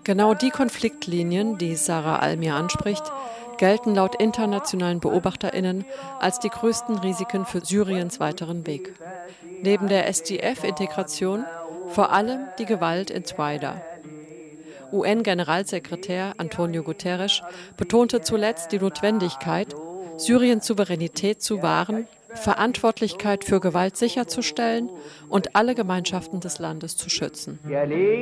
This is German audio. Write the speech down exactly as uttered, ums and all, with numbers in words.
Genau die Konfliktlinien, die Sarah Almir anspricht, gelten laut internationalen BeobachterInnen als die größten Risiken für Syriens weiteren Weg. Neben der S D F-Integration vor allem die Gewalt in Swaida. U N-Generalsekretär Antonio Guterres betonte zuletzt die Notwendigkeit, Syriens Souveränität zu wahren, Verantwortlichkeit für Gewalt sicherzustellen und alle Gemeinschaften des Landes zu schützen.